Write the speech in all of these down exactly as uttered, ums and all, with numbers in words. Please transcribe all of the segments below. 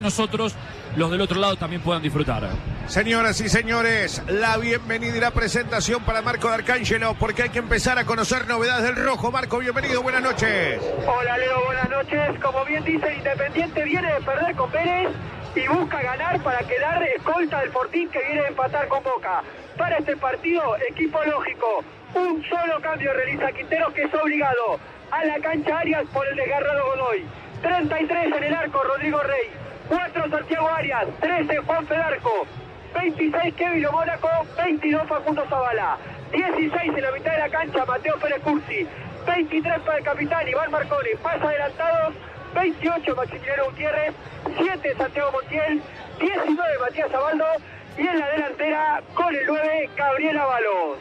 nosotros, los del otro lado, también puedan disfrutar. Señoras y señores, la bienvenida y la presentación para Marco D'Arcangelo, porque hay que empezar a conocer novedades del rojo. Marco, bienvenido, buenas noches. Hola Leo, buenas noches. Como bien dice, Independiente viene de perder con Vélez y busca ganar para quedar escolta del Fortín, que viene de empatar con Boca. Para este partido, equipo lógico, un solo cambio realiza Quintero, que es obligado. A la cancha Arias por el desgarrado Godoy. treinta y tres en el arco, Rodrigo Rey. cuatro Santiago Arias, trece Juan Fedarco, veintiséis Kevin Mónaco, veintidós Facundo Zavala, dieciséis en la mitad de la cancha Mateo Pérez Cursi, veintitrés para el capitán Iván Marconi, más adelantados veintiocho Maximiliano Gutiérrez, siete Santiago Montiel, diecinueve Matías Abaldo y en la delantera con el nueve Gabriel Ábalos.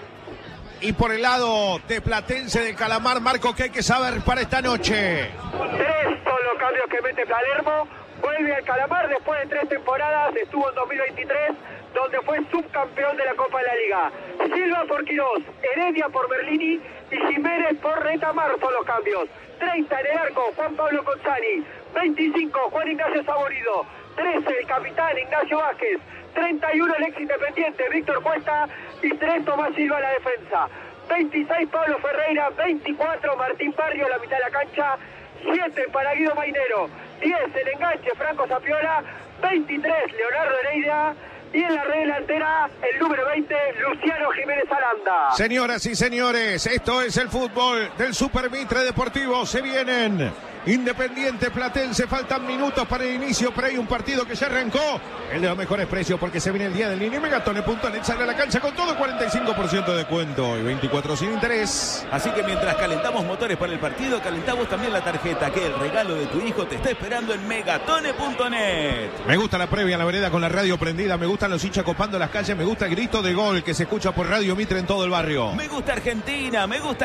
Y por el lado de Platense de Calamar, Marco, ¿qué hay que saber para esta noche? Tres son los cambios que mete Palermo. Vuelve al Calamar después de tres temporadas, estuvo en dos mil veintitrés, donde fue subcampeón de la Copa de la Liga. Silva por Quirós, Heredia por Berlini y Jiménez por Retamar son los cambios. treinta en el arco, Juan Pablo Conzani, veinticinco Juan Ignacio Saborido, trece el capitán Ignacio Vázquez, treinta y uno el ex Independiente Víctor Cuesta y tres Tomás Silva en la defensa. veintiséis Pablo Ferreira, veinticuatro Martín Barrio en la mitad de la cancha, siete para Guido Mainero, diez el enganche Franco Zapiola, veintitrés Leonardo Heredia y en la red delantera el número veinte Luciano Jiménez Aranda. Señoras y señores, esto es el fútbol del Super Mitre Deportivo. Se vienen Independiente, Platense, faltan minutos para el inicio, pero hay un partido que ya arrancó, el de los mejores precios, porque se viene el día del niño. Megatone punto net sale a la cancha con todo, cuarenta y cinco por ciento de descuento y veinticuatro sin interés. Así que mientras calentamos motores para el partido, calentamos también la tarjeta, que el regalo de tu hijo te está esperando en Megatone punto net. Me gusta la previa en la vereda con la radio prendida, me gustan los hinchas copando las calles, me gusta el grito de gol que se escucha por Radio Mitre en todo el barrio. Me gusta Argentina, me gusta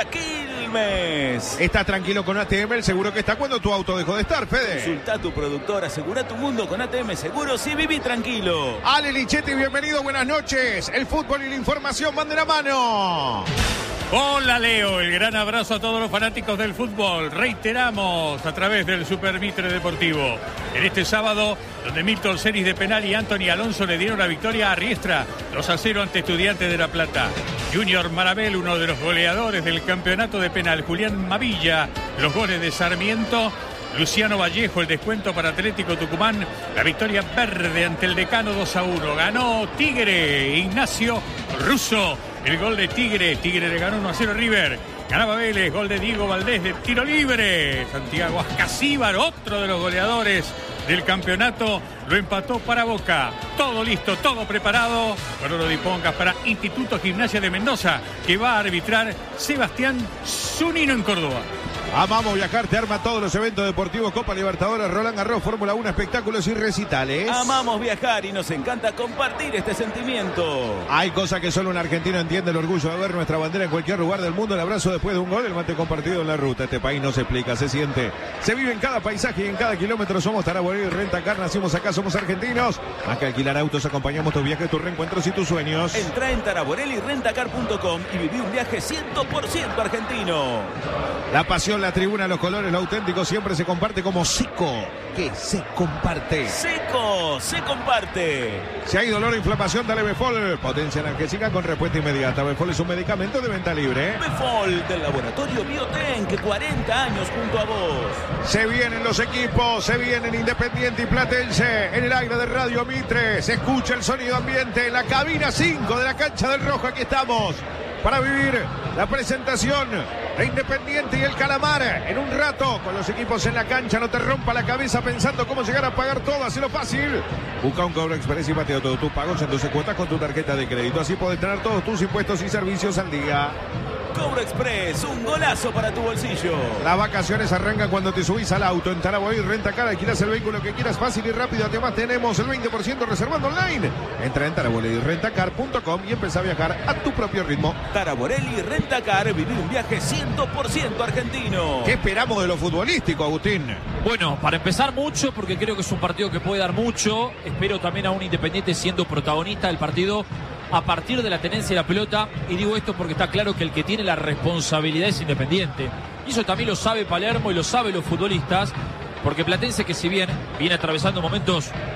Quilmes. ¿Estás tranquilo con A T M? El seguro que está cuando tu auto dejó de estar, Fede. Consulta a tu productor, asegura tu mundo con A T M Seguros y viví tranquilo. Ale Lichetti, bienvenido, buenas noches. El fútbol y la información van de la mano. Hola Leo, el gran abrazo a todos los fanáticos del fútbol. Reiteramos a través del Super Mitre Deportivo. En este sábado, donde Milton Celis de penal y Anthony Alonso le dieron la victoria a Riestra, dos a cero ante Estudiantes de La Plata. Junior Marabel, uno de los goleadores del campeonato de penal. Julián Mavilla, los goles de Sarmiento. Luciano Vallejo, el descuento para Atlético Tucumán. La victoria verde ante el Decano dos a uno. Ganó Tigre, Ignacio Russo. El gol de Tigre. Tigre le ganó uno a cero a River. Ganaba Vélez, gol de Diego Valdés de tiro libre. Santiago Ascasíbar, otro de los goleadores del campeonato, lo empató para Boca. Todo listo, todo preparado. Con oro de Pongas para Instituto Gimnasia de Mendoza, que va a arbitrar Sebastián Zunino en Córdoba. Amamos viajar, te arma todos los eventos deportivos, Copa Libertadores, Roland Garros, Fórmula uno, espectáculos y recitales. Amamos viajar y nos encanta compartir este sentimiento. Hay cosas que solo un argentino entiende: el orgullo de ver nuestra bandera en cualquier lugar del mundo, el abrazo después de un gol, el mate compartido en la ruta. Este país no se explica, se siente. Se vive en cada paisaje y en cada kilómetro. Somos Taraborelli y Rentacar, nacimos acá, somos argentinos. Más que alquilar autos, acompañamos tus viajes, tus reencuentros y tus sueños. Entra en Taraborelli Rentacar punto com y viví un viaje cien por ciento argentino. La pasión, la tribuna, los colores, lo auténtico siempre se comparte como Seco, que se comparte. Seco, se comparte. Si hay dolor o inflamación, dale Befol, potencia analgésica con respuesta inmediata. Befol es un medicamento de venta libre. Befol, del laboratorio Biotenk, cuarenta años junto a vos. Se vienen los equipos, se vienen Independiente y Platense. En el aire de Radio Mitre se escucha el sonido ambiente en la cabina cinco de la cancha del Rojo. Aquí estamos para vivir la presentación de Independiente y el Calamar en un rato con los equipos en la cancha. No te rompa la cabeza pensando cómo llegar a pagar todo, así lo fácil. Busca un Cobro Express y pateo todos tus pagos en doce cuotas con tu tarjeta de crédito. Así podés tener todos tus impuestos y servicios al día. Cobro Express, un golazo para tu bolsillo. Las vacaciones arrancan cuando te subís al auto. En Taraborelli Rentacar alquilás el vehículo que quieras fácil y rápido. Además tenemos el veinte por ciento reservando online. Entra en Taraborelli Rentacar punto com y empezá a viajar a tu propio ritmo. Taraborelli Rentacar, viví un viaje cien por ciento argentino. ¿Qué esperamos de lo futbolístico, Agustín? Bueno, para empezar mucho, porque creo que es un partido que puede dar mucho. Espero también a un Independiente siendo protagonista del partido a partir de la tenencia de la pelota, y digo esto porque está claro que el que tiene la responsabilidad es Independiente, y eso también lo sabe Palermo y lo saben los futbolistas, porque Platense, que si bien viene atravesando momentos